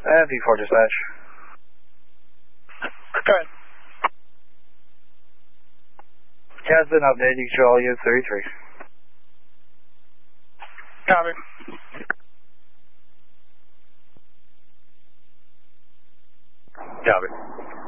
V4 dispatch. Go ahead. Has been updated. You can show all you 33. Copy. Copy.